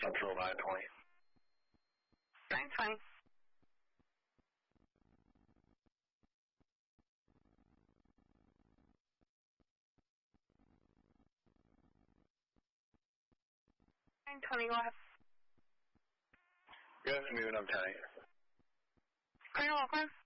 Central 920. 920. Tony, go ahead. Good afternoon, I'm Tony. You're welcome.